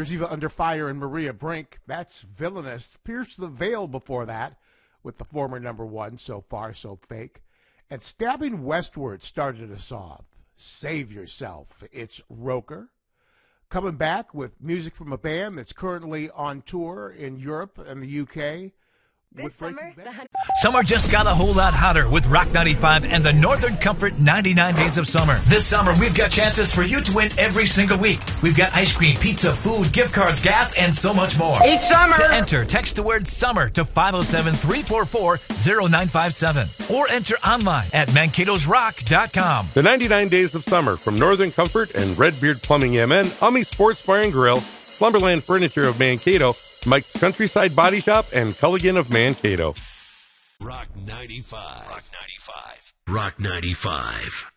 Rogers even under fire in Maria Brink. That's villainous. Pierce the Veil before that with the former number one, So Far, So Fake. And Stabbing Westward started us off. Save Yourself. It's Roker. Coming back with music from a band that's currently on tour in Europe and the UK. This summer, Summer just got a whole lot hotter with Rock 95 and the Northern Comfort 99 Days of Summer. This summer, we've got chances for you to win every single week. We've got ice cream, pizza, food, gift cards, gas, and so much more. Each summer! To enter, text the word SUMMER to 507-344-0957 or enter online at mankatosrock.com. The 99 Days of Summer from Northern Comfort and Redbeard Plumbing MN, Ummy Sports Bar and Grill, Slumberland Furniture of Mankato, Mike's Countryside Body Shop, and Culligan of Mankato. Rock 95. Rock 95. Rock 95.